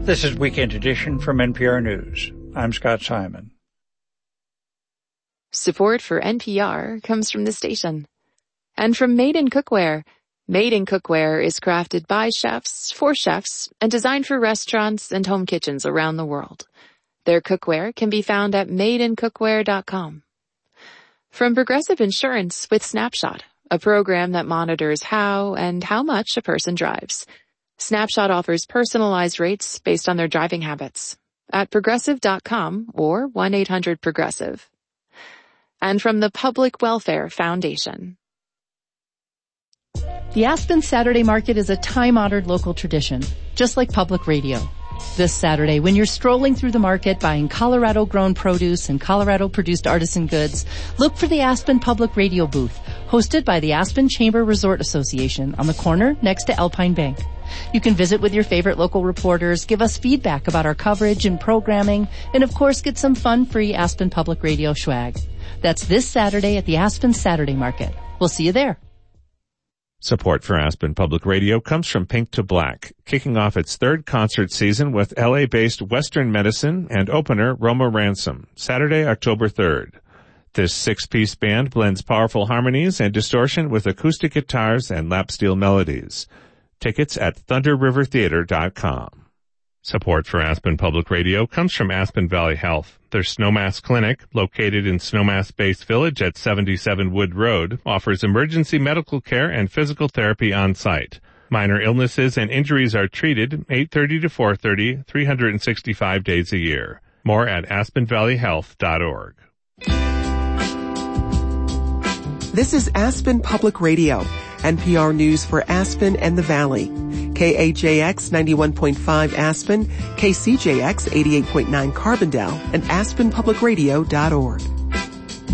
This is Weekend Edition from NPR News. I'm Scott Simon. Support for NPR comes from the station. And from Made in Cookware. Made in Cookware is crafted by chefs, for chefs, and designed for restaurants and home kitchens around the world. Their cookware can be found at madeincookware.com. From Progressive Insurance with Snapshot, a program that monitors how and how much a person drives. Snapshot offers personalized rates based on their driving habits at progressive.com or 1-800-PROGRESSIVE. And from the Public Welfare Foundation. The Aspen Saturday Market is a time-honored local tradition, just like public radio. This Saturday, when you're strolling through the market buying Colorado-grown produce and Colorado-produced artisan goods, look for the Aspen Public Radio booth, hosted by the Aspen Chamber Resort Association on the corner next to Alpine Bank. You can visit with your favorite local reporters, give us feedback about our coverage and programming, and of course get some fun free Aspen Public Radio swag. That's this Saturday at the Aspen Saturday Market. We'll see you there. Support for Aspen Public Radio comes from Pink to Black, kicking off its third concert season with LA-based Western Medicine and opener Roma Ransom, Saturday, October 3rd. This six-piece band blends powerful harmonies and distortion with acoustic guitars and lap steel melodies. Tickets at thunderrivertheater.com. Support for Aspen Public Radio comes from Aspen Valley Health. Their Snowmass Clinic, located in Snowmass Base Village at 77 Wood Road, offers emergency medical care and physical therapy on site. Minor illnesses and injuries are treated 8:30 to 4:30, 365 days a year. More at aspenvalleyhealth.org. This is Aspen Public Radio, NPR News for Aspen and the Valley. KAJX 91.5 Aspen, KCJX 88.9 Carbondale, and aspenpublicradio.org.